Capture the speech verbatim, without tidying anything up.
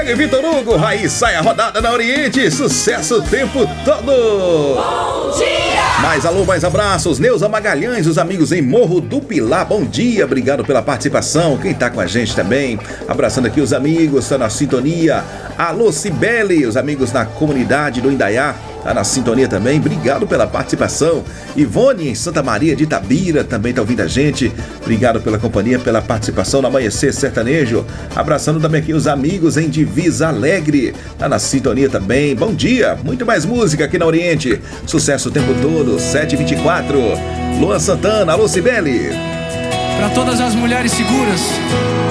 Thiago e Vitor Hugo, Raiz sai a rodada na Oriente, sucesso o tempo todo. Bom dia! Mais alô, mais abraços, Neuza Magalhães, os amigos em Morro do Pilar, bom dia, obrigado pela participação, quem tá com a gente também, abraçando aqui os amigos, tá na sintonia, alô Cibele, os amigos na comunidade do Indaiá, tá na sintonia também, obrigado pela participação. Ivone em Santa Maria de Itabira também tá ouvindo a gente, obrigado pela companhia, pela participação no Amanhecer Sertanejo, abraçando também aqui os amigos em Divisa Alegre, tá na sintonia também, bom dia, muito mais música aqui na Oriente, sucesso o tempo todo, sete e vinte e quatro, Luan Santana, alô Cibele. Para todas as mulheres seguras